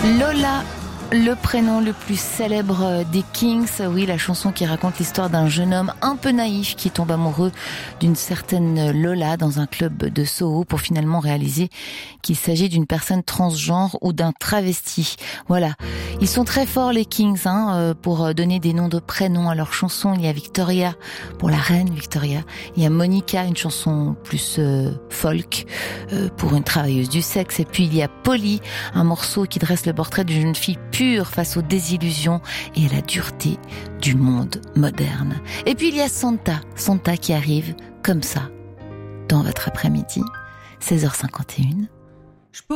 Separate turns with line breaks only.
Lola, le prénom le plus célèbre des Kings, oui, la chanson qui raconte l'histoire d'un jeune homme un peu naïf qui tombe amoureux d'une certaine Lola dans un club de Soho pour finalement réaliser qu'il s'agit d'une personne transgenre ou d'un travesti. Voilà, ils sont très forts les Kings pour donner des noms de prénoms à leurs chansons. Il y a Victoria pour la reine Victoria, il y a Monica, une chanson plus folk pour une travailleuse du sexe, et puis il y a Polly, un morceau qui dresse le portrait d'une jeune fille pure face aux désillusions et à la dureté du monde moderne. Et puis il y a Santa qui arrive comme ça dans votre après-midi, 16h51.